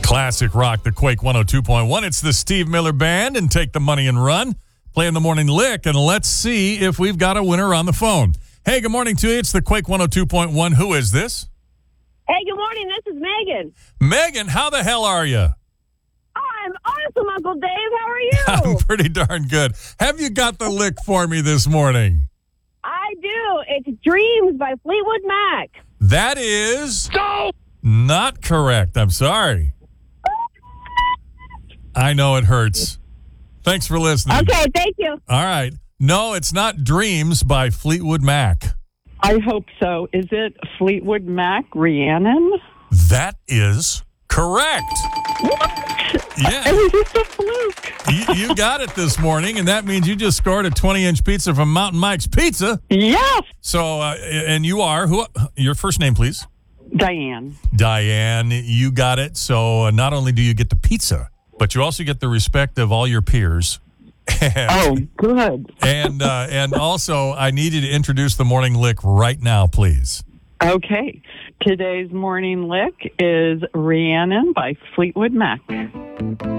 Classic rock, the Quake 102.1. It's the Steve Miller Band and Take the Money and Run. Playing the morning lick, and let's see if we've got a winner on the phone. Hey, good morning to you. It's the Quake 102.1. Who is this? Hey, good morning. This is Megan. Megan, how the hell are you? I'm awesome, Uncle Dave. How are you? I'm pretty darn good. Have you got the lick for me this morning? I do. It's Dreams by Fleetwood Mac. That is not correct. I'm sorry. I know it hurts. Thanks for listening. Okay, thank you. All right. No, it's not Dreams by Fleetwood Mac. I hope so. Is it Fleetwood Mac, Rhiannon? That is correct. What? Yeah. It was just a fluke. You got it this morning, and that means you just scored a 20-inch pizza from Mountain Mike's Pizza. Yes. So, and you are, who? Your first name, please? Diane. Diane, you got it. So not only do you get the pizza, but you also get the respect of all your peers. Oh, good. And also, I need you to introduce the morning lick right now, please. Okay. Today's morning lick is Rhiannon by Fleetwood Mac.